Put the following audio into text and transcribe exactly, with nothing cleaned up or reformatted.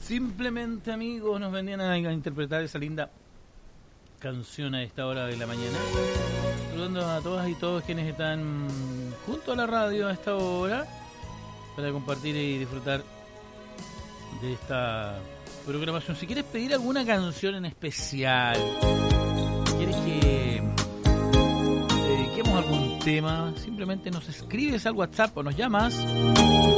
Simplemente Amigos nos venían a, a interpretar esa linda canción a esta hora de la mañana. Saludando a todas y todos quienes están junto a la radio a esta hora para compartir y disfrutar de esta programación. Si quieres pedir alguna canción en especial, quieres que dediquemos algún tema, simplemente nos escribes al WhatsApp o nos llamas